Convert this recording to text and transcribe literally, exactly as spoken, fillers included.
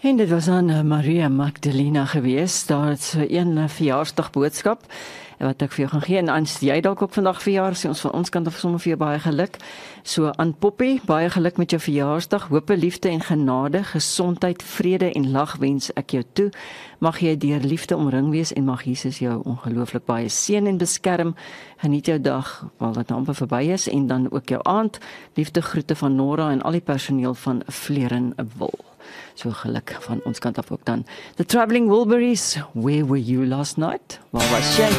En dit was aan uh, Maria Magdalena gewees. Daar het so een uh, verjaarsdag boodskap wat ek vir jou gaan gee. En as jy dalk ook vandag verjaar, sê ons van ons kant af sommer vir jou baie geluk. So aan Poppy, baie geluk met jou verjaarsdag. Hope, liefde en genade, gesondheid, vrede en lag wens ek jou toe. Mag jy deur liefde omring wees en mag Jesus jou ongelooflik baie seën en beskerm. Geniet jou dag, waar dit amper verby is, en dan ook jou aand. Liefde groete van Nora en al die personeel van Vlerenwil. So geluk van ons kant af ook dan. The Traveling Wilburys, where were you last night? Waar was jy?